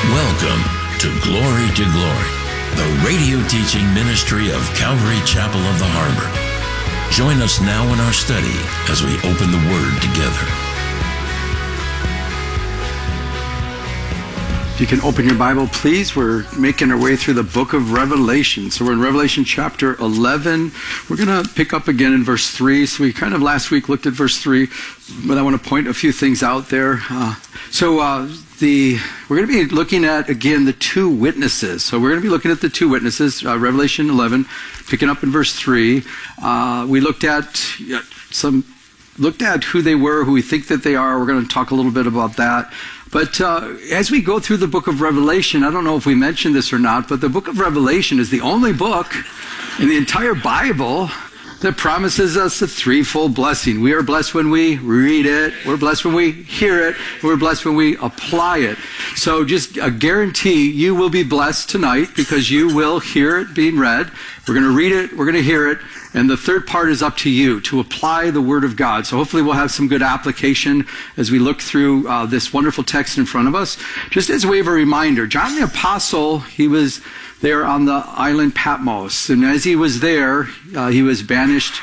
Welcome to Glory, the radio teaching ministry of Calvary Chapel of the Harbor. Join us now in our study as we open the Word together. If you can open your Bible, please. We're making our way through the book of Revelation. So we're in Revelation chapter 11. We're going to pick up again in verse 3. So we kind of last week looked at verse 3, but I want to point a few things out there. We're going to be looking at, again, the two witnesses. So we're going to be looking at the two witnesses, Revelation 11, picking up in verse 3. We looked at who they were, who we think that they are. We're going to talk a little bit about that. But as we go through the book of Revelation, I don't know if we mentioned this or not, but the book of Revelation is the only book in the entire Bible that promises us a threefold blessing. We are blessed when we read it, we're blessed when we hear it, we're blessed when we apply it. So just a guarantee you will be blessed tonight because you will hear it being read. We're going to read it, we're going to hear it, and the third part is up to you to apply the Word of God. So hopefully we'll have some good application as we look through this wonderful text in front of us. Just as a way of a reminder, John the Apostle, he was there on the island Patmos. And as he was there, he was banished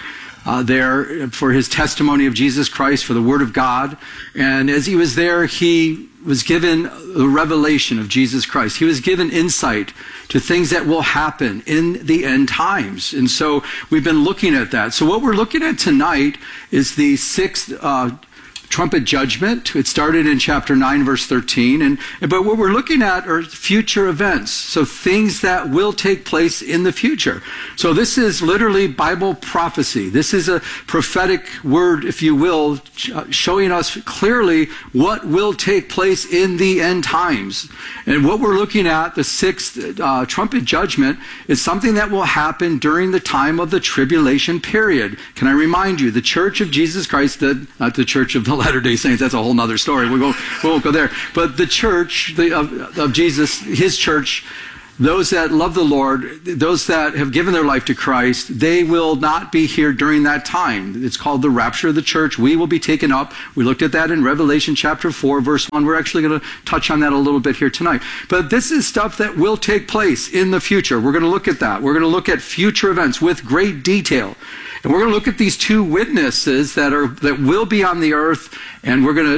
there for his testimony of Jesus Christ, for the Word of God. And as he was there, he was given the revelation of Jesus Christ. He was given insight to things that will happen in the end times. And so we've been looking at that. So what we're looking at tonight is the sixth trumpet judgment. It started in chapter 9, verse 13. But what we're looking at are future events. So things that will take place in the future. So this is literally Bible prophecy. This is a prophetic word, if you will, showing us clearly what will take place in the end times. And what we're looking at, the sixth trumpet judgment, is something that will happen during the time of the tribulation period. Can I remind you, the Church of Jesus Christ, not the Church of the Latter-day Saints, that's a whole nother story. We won't go there. But the church of Jesus, his church, those that love the Lord, those that have given their life to Christ, they will not be here during that time. It's called the rapture of the church. We will be taken up. We looked at that in Revelation chapter 4, verse 1. We're actually going to touch on that a little bit here tonight. But this is stuff that will take place in the future. We're going to look at that. We're going to look at future events with great detail. And we're going to look at these two witnesses that will be on the earth, and we're going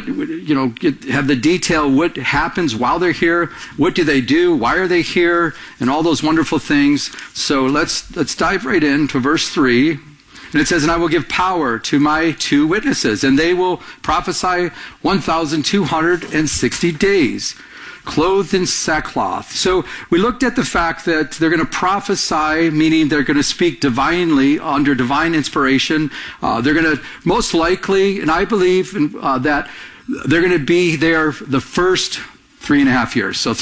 to, have the detail what happens while they're here, what do they do, why are they here, and all those wonderful things. So let's dive right into verse 3. And it says, "And I will give power to my two witnesses, and they will prophesy 1,260 days, clothed in sackcloth." So we looked at the fact that they're going to prophesy, meaning they're going to speak divinely under divine inspiration. They're going to most likely, and I believe that they're going to be there the first 3.5 years. So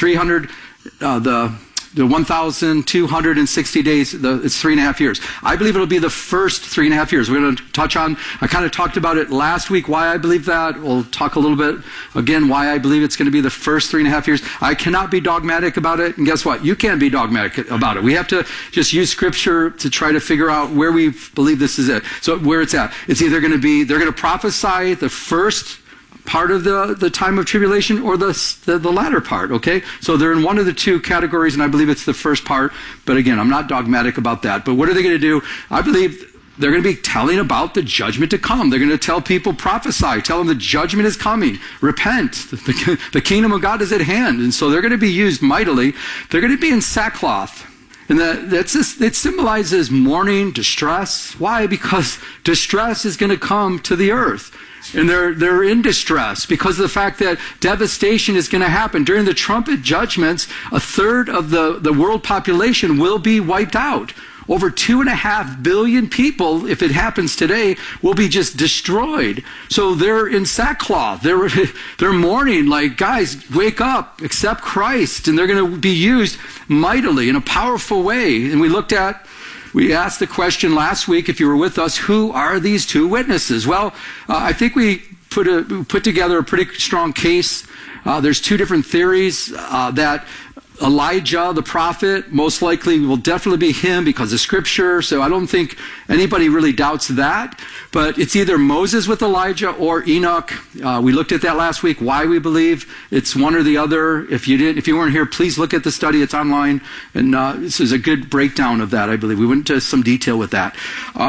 1,260 days, it's 3.5 years. I believe it'll be the first 3.5 years. We're going to touch on, I kind of talked about it last week, why I believe that. We'll talk a little bit, again, why I believe it's going to be the first 3.5 years. I cannot be dogmatic about it, and guess what? You can't be dogmatic about it. We have to just use Scripture to try to figure out where we believe this is it. So where it's at. It's either going to be, they're going to prophesy the first part of the time of tribulation or the latter part, okay? So they're in one of the two categories, and I believe it's the first part. But again, I'm not dogmatic about that. But what are they going to do? I believe they're going to be telling about the judgment to come. They're going to tell people, prophesy, tell them the judgment is coming. Repent. The kingdom of God is at hand. And so they're going to be used mightily. They're going to be in sackcloth. And it symbolizes mourning, distress. Why? Because distress is going to come to the earth. And they're in distress because of the fact that devastation is going to happen. During the trumpet judgments, a third of the world population will be wiped out. Over 2.5 billion people, if it happens today, will be just destroyed. So they're in sackcloth. They're mourning like, guys, wake up, accept Christ. And they're going to be used mightily in a powerful way. And we asked the question last week, if you were with us, who are these two witnesses? Well, I think we put together a pretty strong case. There's two different theories that Elijah, the prophet, most likely will definitely be him because of Scripture. So I don't think anybody really doubts that. But it's either Moses with Elijah or Enoch. We looked at that last week, why we believe it's one or the other. If you weren't here, please look at the study. It's online. And this is a good breakdown of that, I believe. We went into some detail with that.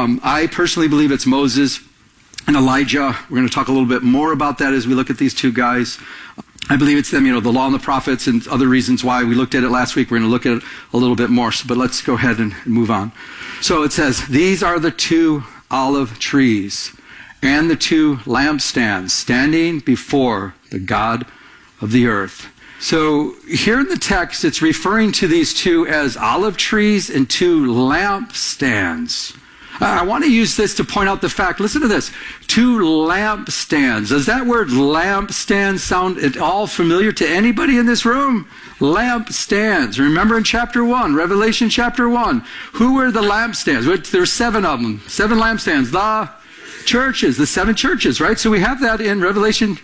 I personally believe it's Moses and Elijah. We're going to talk a little bit more about that as we look at these two guys. I believe it's them, the law and the prophets and other reasons why. We looked at it last week. We're going to look at it a little bit more. But let's go ahead and move on. So it says, these are the two olive trees and the two lampstands standing before the God of the earth. So here in the text, it's referring to these two as olive trees and two lampstands. I want to use this to point out the fact, listen to this, two lampstands. Does that word lampstand sound at all familiar to anybody in this room? Lampstands. Remember in chapter 1, Revelation chapter 1, who were the lampstands? There's 7 of them, 7 lampstands. The churches, the 7 churches, right? So we have that in Revelation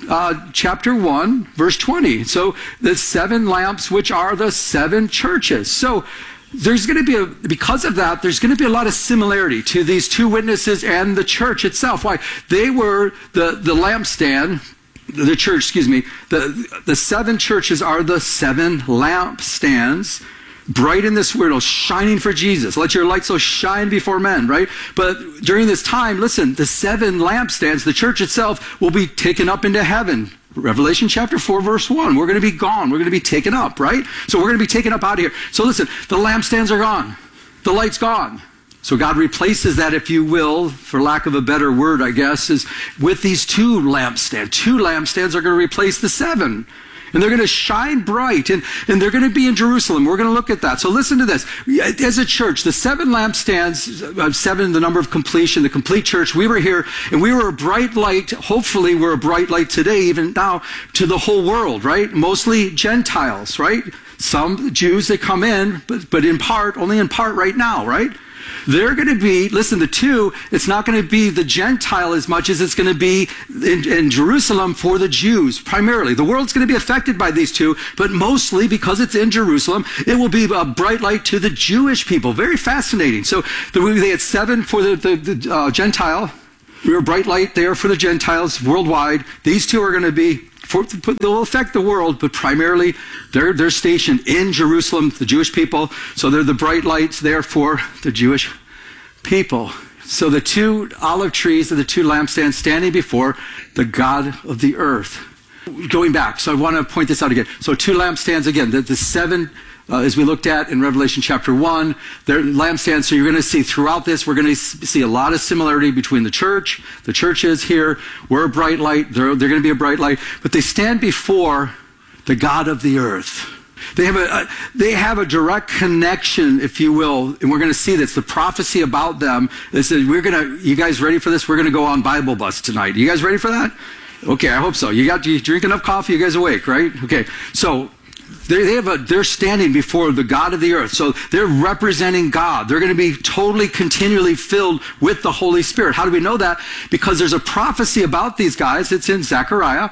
chapter 1, verse 20. So the 7 lamps, which are the 7 churches. So there's going to be because of that, there's going to be a lot of similarity to these 2 witnesses and the church itself. Why? They were the lampstand, the church, excuse me. The 7 churches are the 7 lampstands, bright in this world, shining for Jesus. Let your light so shine before men, right? But during this time, listen, the 7 lampstands, the church itself, will be taken up into heaven. Revelation chapter 4, verse 1. We're going to be gone. We're going to be taken up, right? So we're going to be taken up out of here. So listen, the lampstands are gone. The light's gone. So God replaces that, if you will, for lack of a better word, I guess, is with these 2 lampstands. 2 lampstands are going to replace the 7. And they're going to shine bright, and they're going to be in Jerusalem. We're going to look at that. So listen to this. As a church, the 7 lampstands, 7, the number of completion, the complete church, we were here, and we were a bright light. Hopefully, we're a bright light today, even now, to the whole world, right? Mostly Gentiles, right? Some Jews that come in, but in part, only in part right now, right? They're going to be, listen, the 2, it's not going to be the Gentile as much as it's going to be in Jerusalem for the Jews, primarily. The world's going to be affected by these 2, but mostly because it's in Jerusalem, it will be a bright light to the Jewish people. Very fascinating. So they had 7 for the Gentile. We were a bright light there for the Gentiles worldwide. These 2 are going to be, they'll affect the world, but primarily they're stationed in Jerusalem, the Jewish people. So they're the bright lights there for the Jewish people. So the 2 olive trees are the 2 lampstands standing before the God of the earth. Going back, so I want to point this out again. So 2 lampstands again, the 7 as we looked at in Revelation chapter 1, they're lampstands. So you're going to see throughout this, we're going to see a lot of similarity between the churches here. We're a bright light. They're going to be a bright light. But they stand before the God of the earth. They have a direct connection, if you will, and we're going to see this. The prophecy about them is that you guys ready for this? We're going to go on Bible bus tonight. You guys ready for that? Okay, I hope so. You drink enough coffee? You guys awake, right? Okay, so they're standing before the God of the earth. So they're representing God. They're going to be totally, continually filled with the Holy Spirit. How do we know that? Because there's a prophecy about these guys. It's in Zechariah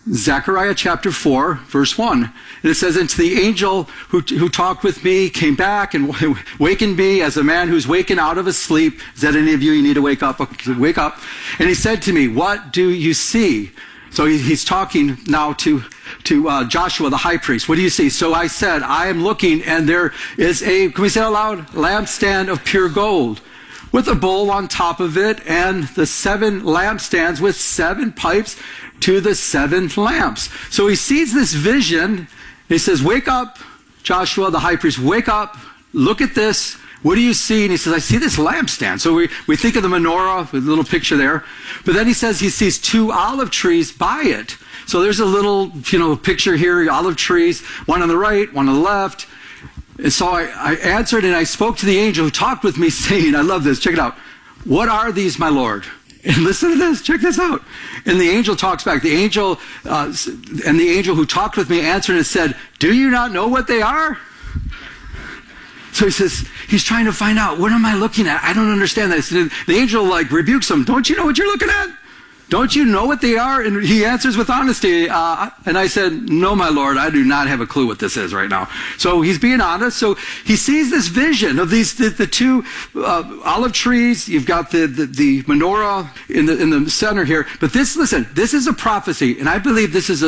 chapter 4, verse 1. And it says, and to the angel who talked with me came back and wakened me as a man who's waken out of his sleep. Is that any of you need to wake up? Wake up. And he said to me, what do you see? So he's talking now to Joshua, the high priest. What do you see? So I said, I am looking, and there is can we say it out loud? Lampstand of pure gold, with a bowl on top of it, and the 7 lampstands with 7 pipes to the 7 lamps. So he sees this vision. He says, wake up, Joshua, the high priest, wake up, look at this. What do you see? And he says, I see this lampstand. So we think of the menorah, with a little picture there. But then he says he sees 2 olive trees by it. So there's a little, picture here, olive trees, one on the right, one on the left. And so I answered and I spoke to the angel who talked with me, saying, I love this, check it out. What are these, my Lord? And listen to this, check this out. And the angel talks back. The angel who talked with me answered and said, do you not know what they are? So he says, he's trying to find out, what am I looking at? I don't understand that. So the angel rebukes him. Don't you know what you're looking at? Don't you know what they are? And he answers with honesty. And I said, no, my Lord, I do not have a clue what this is right now. So he's being honest. So he sees this vision of these, the two olive trees. You've got the menorah in the center here. But this is a prophecy. And I believe this is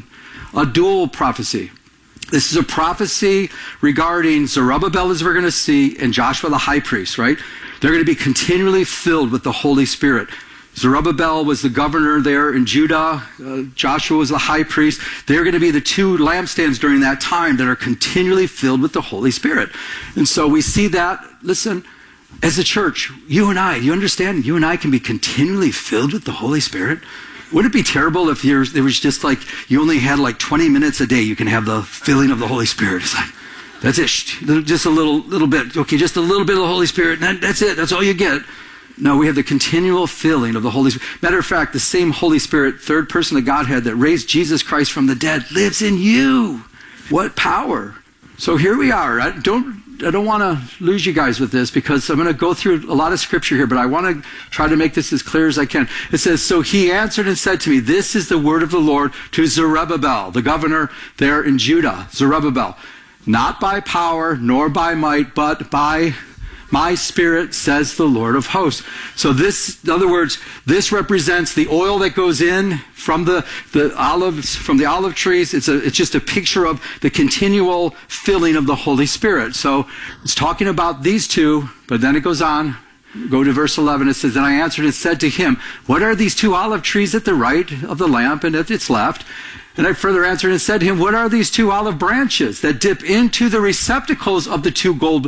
a dual prophecy. This is a prophecy regarding Zerubbabel, as we're going to see, and Joshua the high priest, right? They're going to be continually filled with the Holy Spirit. Zerubbabel was the governor there in Judah. Joshua was the high priest. They're going to be the two lampstands during that time that are continually filled with the Holy Spirit. And so we see that, listen, as a church, you and I, you understand, you and I can be continually filled with the Holy Spirit. Would it be terrible if there was just like, you only had like 20 minutes a day you can have the filling of the Holy Spirit? It's like, that's it, just a little bit. Okay, just a little bit of the Holy Spirit, and that's it, that's all you get. No, we have the continual filling of the Holy Spirit. Matter of fact, the same Holy Spirit, third person of Godhead that raised Jesus Christ from the dead, lives in you. What power. So here we are. I don't want to lose you guys with this because I'm going to go through a lot of scripture here, but I want to try to make this as clear as I can. It says, so he answered and said to me, this is the word of the Lord to Zerubbabel, the governor there in Judah, Zerubbabel. Not by power nor by might, but by my Spirit, says the Lord of hosts. So this, in other words, this represents the oil that goes in from the olives, from the olive trees. It's just a picture of the continual filling of the Holy Spirit. So it's talking about these two, but then it goes on. Go to verse 11. It says, then I answered and said to him, what are these two olive trees at the right of the lamp and at its left? And I further answered and said to him, what are these two olive branches that dip into the receptacles of the two gold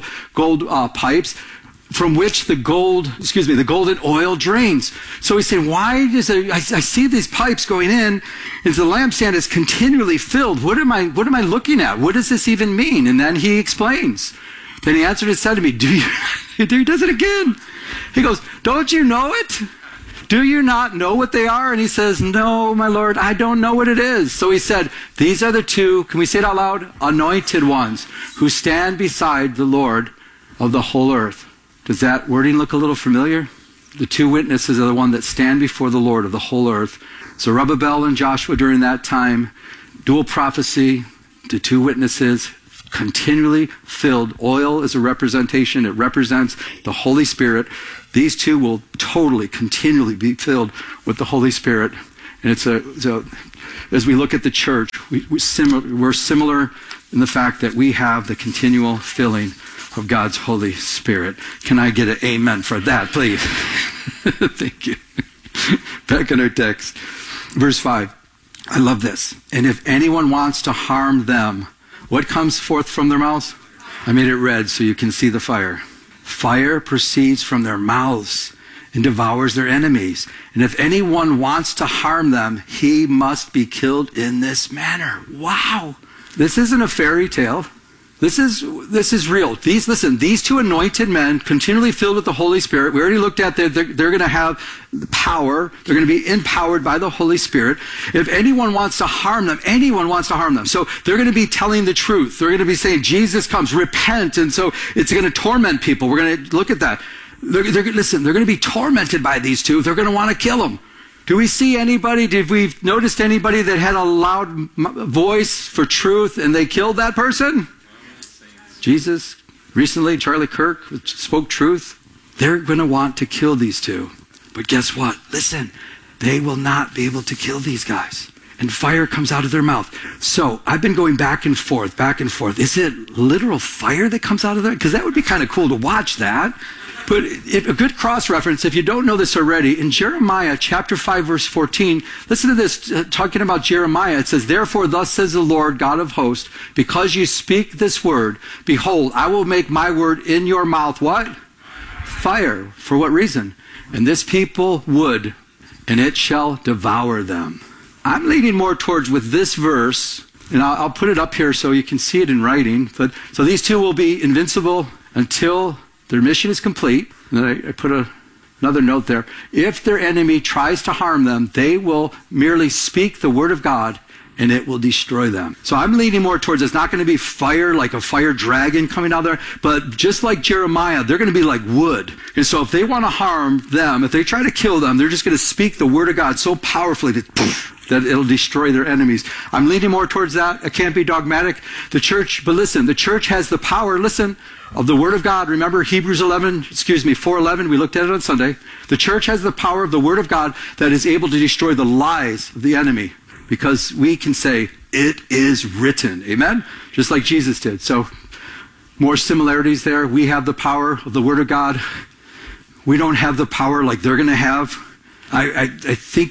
pipes from which the golden oil drains? So he's saying, why does I see these pipes going in, and the lampstand is continually filled. What am I looking at? What does this even mean? And then he explains. Then he answered and said to me, he does it again. He goes, don't you know it? Do you not know what they are? And he says, no, my Lord, I don't know what it is. So he said, these are the two, can we say it out loud? Anointed ones who stand beside the Lord of the whole earth. Does that wording look a little familiar? The two witnesses are the one that stand before the Lord of the whole earth. Zerubbabel and Joshua during that time, dual prophecy, the two witnesses, continually filled. Oil is a representation. It represents the Holy Spirit. These two will totally, continually be filled with the Holy Spirit. And as we look at the church, we're similar in the fact that we have the continual filling of God's Holy Spirit. Can I get an amen for that, please? Thank you. Back in our text, verse 5. I love this. And if anyone wants to harm them, what comes forth from their mouths? I made it red so you can see the fire. Fire proceeds from their mouths and devours their enemies. And if anyone wants to harm them, he must be killed in this manner. Wow. This isn't a fairy tale. This is real. These two anointed men, continually filled with the Holy Spirit. We already looked at that. They're going to have power. They're going to be empowered by the Holy Spirit. If anyone wants to harm them, anyone wants to harm them. So they're going to be telling the truth. They're going to be saying, Jesus comes, repent. And so it's going to torment people. We're going to look at that. They're going to be tormented by these two. They're going to want to kill them. Do we see anybody, did we notice anybody that had a loud voice for truth and they killed that person? Jesus, recently, Charlie Kirk spoke truth. They're going to want to kill these two. But guess what? Listen, they will not be able to kill these guys. And fire comes out of their mouth. So I've been going back and forth. Is it literal fire that comes out of there? Because that would be kind of cool to watch that. But a good cross-reference, if you don't know this already, in Jeremiah chapter 5, verse 14, listen to this, talking about Jeremiah. It says, therefore, thus says the Lord God of hosts, because you speak this word, behold, I will make my word in your mouth, what? Fire. For what reason? And this people wood, and it shall devour them. I'm leaning more towards with this verse, and I'll put it up here so you can see it in writing. So these two will be invincible until their mission is complete. And then I put another note there. If their enemy tries to harm them, they will merely speak the word of God, and it will destroy them. So I'm leaning more towards it's not going to be fire like a fire dragon coming out there, but just like Jeremiah, they're going to be like wood. And so if they want to harm them, if they try to kill them, they're just going to speak the word of God so powerfully that it'll destroy their enemies. I'm leaning more towards that. I can't be dogmatic. The church, but listen, the church has the power, listen, of the word of God. Remember Hebrews 4:11, we looked at it on Sunday. The church has the power of the word of God that is able to destroy the lies of the enemy, because we can say, it is written. Amen? Just like Jesus did. So more similarities there. We have the power of the word of God. We don't have the power like they're going to have. I think,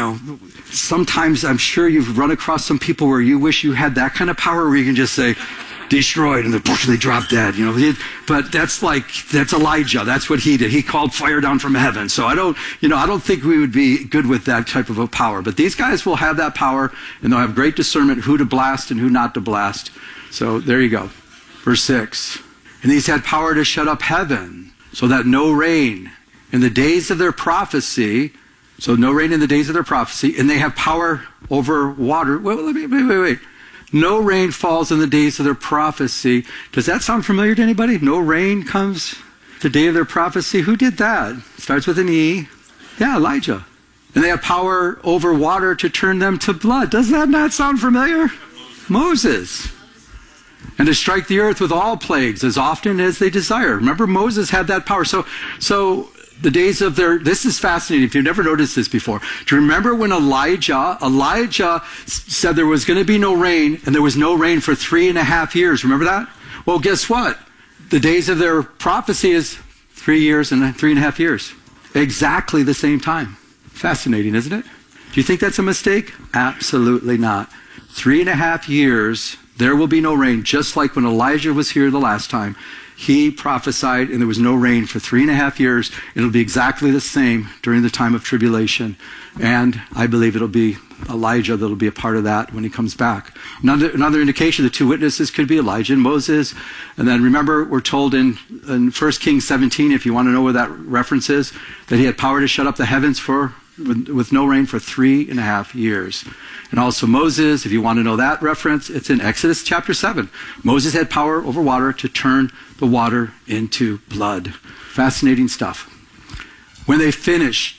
sometimes I'm sure you've run across some people where you wish you had that kind of power where you can just say, destroyed, and they drop dead, But that's Elijah. That's what he did. He called fire down from heaven. So I don't think we would be good with that type of a power. But these guys will have that power, and they'll have great discernment who to blast and who not to blast. So there you go. Verse 6. And these had power to shut up heaven, so that no rain in the days of their prophecy. So no rain in the days of their prophecy, and they have power over water. Wait. No rain falls in the days of their prophecy. Does that sound familiar to anybody? No rain comes the day of their prophecy. Who did that? Starts with an E. Yeah, Elijah. And they have power over water to turn them to blood. Does that not sound familiar? Moses. And to strike the earth with all plagues as often as they desire. Remember, Moses had that power. So the days of this is fascinating if you've never noticed this before. Do you remember when Elijah said there was going to be no rain, and there was no rain for 3.5 years? Remember that? Well, guess what? The days of their prophecy is 3 years and 3.5 years. Exactly the same time. Fascinating, isn't it? Do you think that's a mistake? Absolutely not. 3.5 years, there will be no rain, just like when Elijah was here the last time. He prophesied and there was no rain for 3.5 years. It'll be exactly the same during the time of tribulation. And I believe it'll be Elijah that'll be a part of that when he comes back. Another indication, the two witnesses could be Elijah and Moses. And then remember, we're told in 1 Kings 17, if you want to know where that reference is, that he had power to shut up the heavens with no rain for 3.5 years. And also Moses, if you want to know that reference, it's in Exodus chapter 7. Moses had power over water to turn the water into blood. Fascinating stuff. When they finish,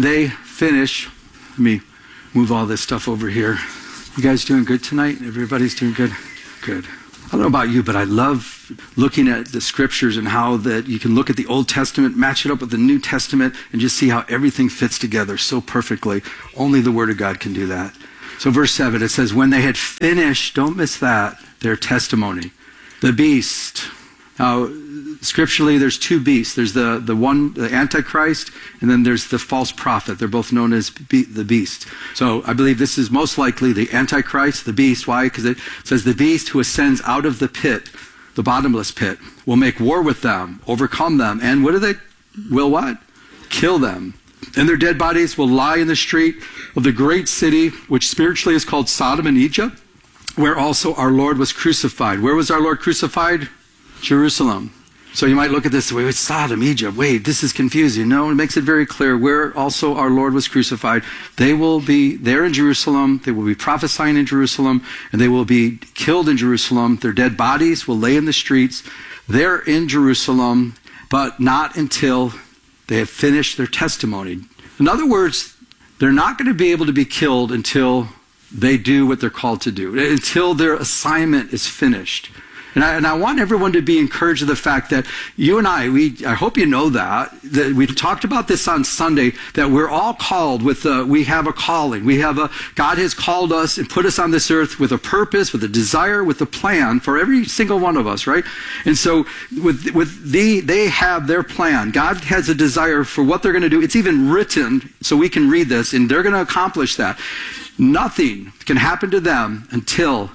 let me move all this stuff over here. You guys doing good tonight? Everybody's doing good? Good. I don't know about you, but I love looking at the scriptures and how that you can look at the Old Testament, match it up with the New Testament, and just see how everything fits together so perfectly. Only the Word of God can do that. So verse 7, it says, when they had finished, don't miss that, their testimony, the beast. Now, scripturally, there's two beasts. There's the Antichrist, and then there's the false prophet. They're both known as the beast. So I believe this is most likely the Antichrist, the beast. Why? Because it says the beast who ascends out of the pit, the bottomless pit, will make war with them, overcome them, and will what? Kill them. And their dead bodies will lie in the street of the great city, which spiritually is called Sodom and Egypt, where also our Lord was crucified. Where was our Lord crucified? Jerusalem. So you might look at this, wait, it's Sodom, Egypt. Wait, this is confusing. No, it makes it very clear where also our Lord was crucified. They will be there in Jerusalem. They will be prophesying in Jerusalem, and they will be killed in Jerusalem. Their dead bodies will lay in the streets. They're in Jerusalem, but not until they have finished their testimony. In other words, they're not going to be able to be killed until they do what they're called to do, until their assignment is finished. And I want everyone to be encouraged of the fact that you and I hope you know that we talked about this on Sunday, that we're all called we have a calling. God has called us and put us on this earth with a purpose, with a desire, with a plan for every single one of us, right? And so they have their plan. God has a desire for what they're going to do. It's even written so we can read this, and they're going to accomplish that. Nothing can happen to them until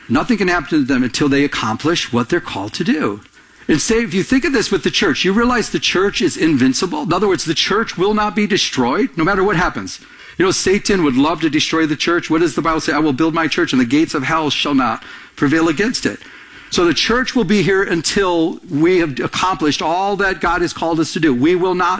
they accomplish what they're called to do. And say, if you think of this with the church, you realize the church is invincible. In other words, the church will not be destroyed no matter what happens. Satan would love to destroy the church. What does the Bible say? I will build my church and the gates of hell shall not prevail against it. So the church will be here until we have accomplished all that God has called us to do. We will not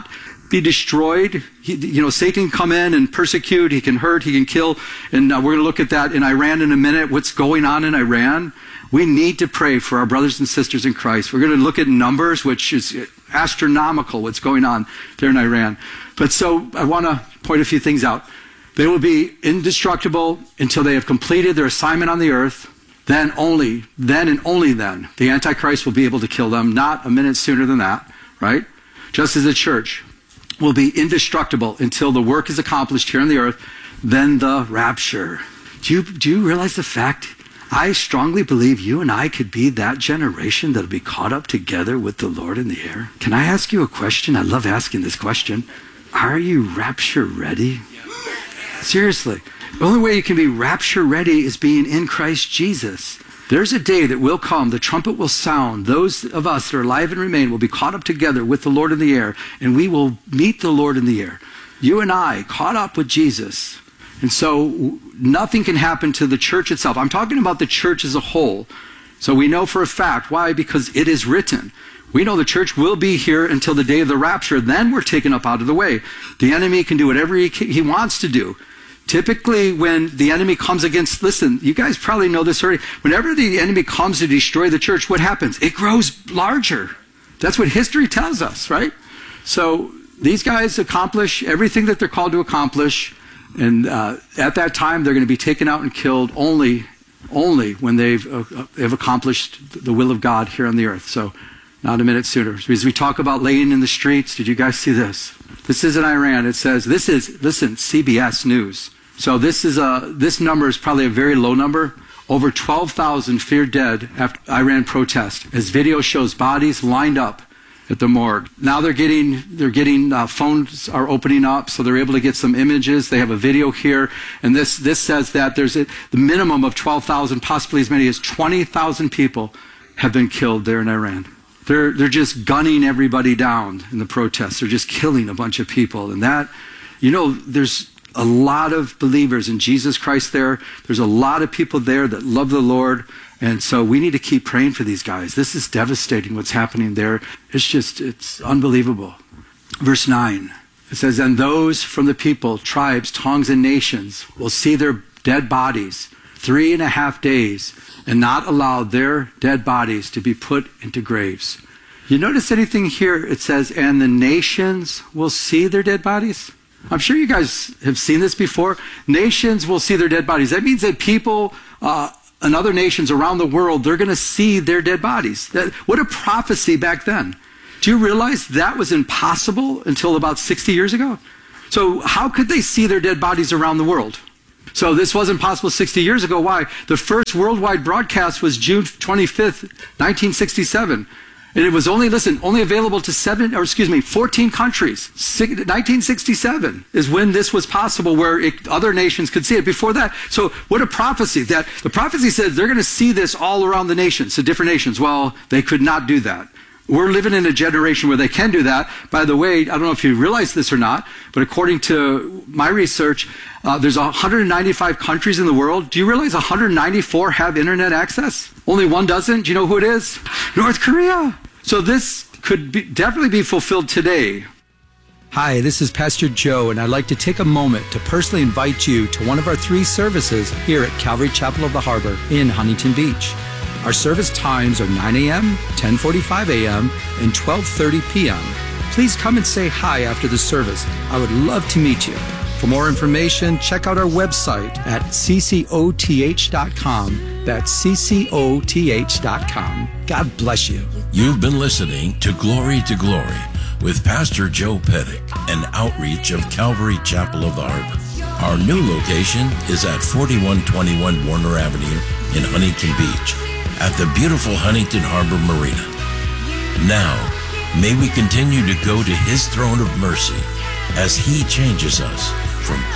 be destroyed. Satan can come in and persecute. He can hurt. He can kill. And we're going to look at that in Iran in a minute, what's going on in Iran. We need to pray for our brothers and sisters in Christ. We're going to look at numbers, which is astronomical, what's going on there in Iran. But so I want to point a few things out. They will be indestructible until they have completed their assignment on the earth. Then and only then, the Antichrist will be able to kill them, not a minute sooner than that, right? Just as the church will be indestructible until the work is accomplished here on the earth, then the rapture. Do you realize the fact? I strongly believe you and I could be that generation that'll be caught up together with the Lord in the air. Can I ask you a question? I love asking this question. Are you rapture ready? Seriously. The only way you can be rapture ready is being in Christ Jesus. There's a day that will come, the trumpet will sound, those of us that are alive and remain will be caught up together with the Lord in the air, and we will meet the Lord in the air. You and I, caught up with Jesus. And so nothing can happen to the church itself. I'm talking about the church as a whole. So we know for a fact. Why? Because it is written. We know the church will be here until the day of the rapture. Then we're taken up out of the way. The enemy can do whatever he wants to do. Typically, when the enemy comes against, listen, you guys probably know this already. Whenever the enemy comes to destroy the church, what happens? It grows larger. That's what history tells us, right? So these guys accomplish everything that they're called to accomplish. And at that time, they're going to be taken out and killed only when they've accomplished the will of God here on the earth. So not a minute sooner. As we talk about laying in the streets, did you guys see this? This is in Iran. It says, listen, CBS News. So this number is probably a very low number. Over 12,000 feared dead after Iran protest, as video shows bodies lined up at the morgue. Now they're getting phones are opening up, so they're able to get some images. They have a video here, and this says that there's the minimum of 12,000, possibly as many as 20,000 people have been killed there in Iran. They're just gunning everybody down in the protests. They're just killing a bunch of people, and that, there's a lot of believers in Jesus Christ there. There's a lot of people there that love the Lord. And so we need to keep praying for these guys. This is devastating what's happening there. It's unbelievable. Verse 9, it says, and those from the people, tribes, tongues, and nations will see their dead bodies 3.5 days and not allow their dead bodies to be put into graves. You notice anything here? It says, and the nations will see their dead bodies. I'm sure you guys have seen this before. Nations will see their dead bodies. That means that people and other nations around the world, they're going to see their dead bodies. What a prophecy back then. Do you realize that was impossible until about 60 years ago? So how could they see their dead bodies around the world? So this wasn't possible 60 years ago. Why? The first worldwide broadcast was June 25th, 1967. And it was only available to 14 countries. 1967 is when this was possible, where other nations could see it. Before that, so what a prophecy. That the prophecy says they're going to see this all around the nations, the different nations. Well, they could not do that. We're living in a generation where they can do that. By the way, I don't know if you realize this or not, but according to my research, there's 195 countries in the world. Do you realize 194 have internet access? Only one doesn't. Do you know who it is? North Korea. So this could definitely be fulfilled today. Hi, this is Pastor Joe, and I'd like to take a moment to personally invite you to one of our 3 services here at Calvary Chapel of the Harbor in Huntington Beach. Our service times are 9 a.m., 10:45 a.m., and 12:30 p.m. Please come and say hi after the service. I would love to meet you. For more information, check out our website at ccoth.com. That's ccoth.com. God bless you. You've been listening to Glory with Pastor Joe Pettick, an outreach of Calvary Chapel of the Harbor. Our new location is at 4121 Warner Avenue in Huntington Beach, at the beautiful Huntington Harbor Marina. Now, may we continue to go to His throne of mercy as He changes us from